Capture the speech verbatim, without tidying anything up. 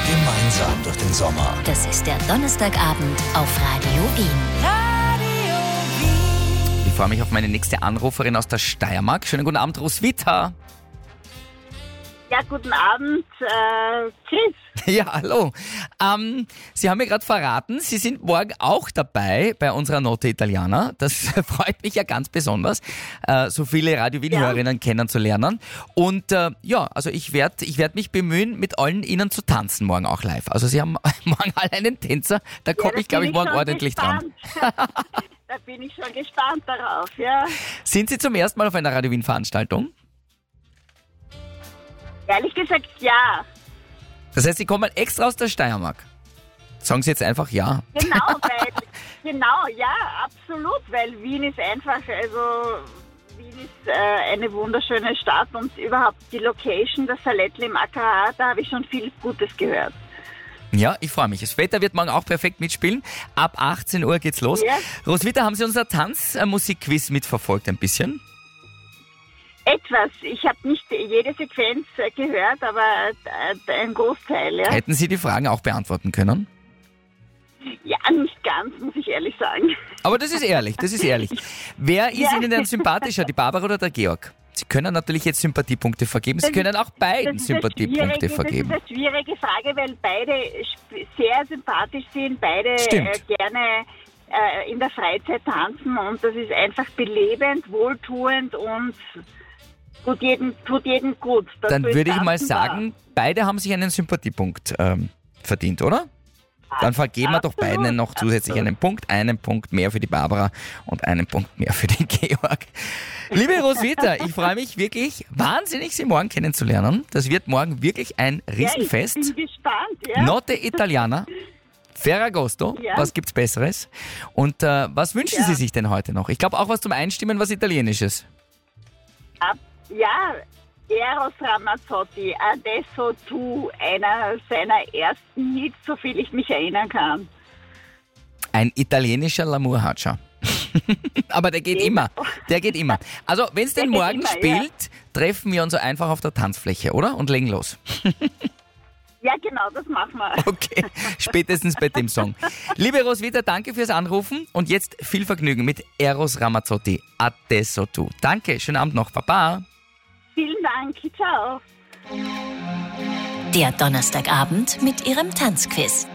Gemeinsam durch den Sommer. Das ist der Donnerstagabend auf Radio Wien. Ich freue mich auf meine nächste Anruferin aus der Steiermark. Schönen guten Abend, Roswitha. Ja, guten Abend. Äh, tschüss. Ja, hallo. Ähm, Sie haben mir gerade verraten, Sie sind morgen auch dabei bei unserer Notte Italiana. Das freut mich ja ganz besonders, äh, so viele Radio Wien-Hörerinnen ja. kennenzulernen. Und äh, ja, also ich werde ich werd mich bemühen, mit allen Ihnen zu tanzen morgen auch live. Also Sie haben morgen alle einen Tänzer, da komme ja, ich, glaube ich, morgen ordentlich gespannt. dran. Da bin ich schon gespannt darauf, ja. Sind Sie zum ersten Mal auf einer Radio Wien-Veranstaltung? Ehrlich gesagt, ja. Das heißt, Sie kommen extra aus der Steiermark? Sagen Sie jetzt einfach ja. Genau, weil, genau, ja, absolut, weil Wien ist einfach, also Wien ist äh, eine wunderschöne Stadt und überhaupt die Location, das Salettl im A K H, da habe ich schon viel Gutes gehört. Ja, ich freue mich. Das Wetter wird morgen auch perfekt mitspielen. Ab achtzehn Uhr geht's los. Ja. Roswitha, haben Sie unser Tanzmusikquiz mitverfolgt ein bisschen? Etwas. Ich habe nicht jede Sequenz gehört, aber ein Großteil. Ja. Hätten Sie die Fragen auch beantworten können? Ja, nicht ganz, muss ich ehrlich sagen. Aber das ist ehrlich, das ist ehrlich. Wer ist ja. Ihnen denn sympathischer, die Barbara oder der Georg? Sie können natürlich jetzt Sympathiepunkte vergeben, Sie das können auch beiden Sympathiepunkte vergeben. Das ist eine schwierige Frage, weil beide sehr sympathisch sind, beide äh, gerne äh, in der Freizeit tanzen und das ist einfach belebend, wohltuend und Tut jedem, tut jedem gut. Dann würde ich mal sagen, war. beide haben sich einen Sympathiepunkt ähm, verdient, oder? Dann vergeben wir doch beiden noch zusätzlich absolut. einen Punkt. Einen Punkt mehr für die Barbara und einen Punkt mehr für den Georg. Liebe Roswitha, ich freue mich wirklich wahnsinnig, Sie morgen kennenzulernen. Das wird morgen wirklich ein Riesenfest. Ja, ich bin gespannt. Ja. Notte Italiana. Ferragosto, ja. Was gibt's Besseres? Und äh, was wünschen ja. Sie sich denn heute noch? Ich glaube auch was zum Einstimmen, was Italienisches. Ab Ja, Eros Ramazzotti, Adesso Tu, einer seiner ersten Hits, soviel ich mich erinnern kann. Ein italienischer L'amour Haccia. Aber der geht immer, der geht immer. Also, wenn es den morgen immer, spielt, ja. treffen wir uns so einfach auf der Tanzfläche, oder? Und legen los. Ja, genau, das machen wir. Okay, spätestens bei dem Song. Liebe Roswitha, danke fürs Anrufen und jetzt viel Vergnügen mit Eros Ramazzotti, Adesso Tu. Danke, schönen Abend noch, Baba. Vielen Dank, ciao. Der Donnerstagabend mit Ihrem Tanzquiz.